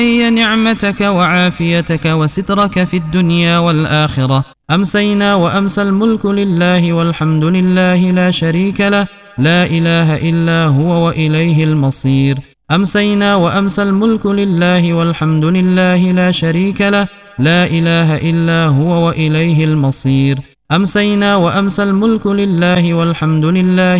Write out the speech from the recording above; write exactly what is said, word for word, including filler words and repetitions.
علي نعمتك وعافيتك وسترك في الدنيا والآخرة. أمسينا وأمسى الملك لله والحمد لله لا شريك له، لا إله إلا هو وإليه المصير. أمسينا وأمسى الملك لله والحمد لله لا شريك له، لا إله إلا هو وإليه المصير. أمسينا وأمسى الملك لله والحمد لله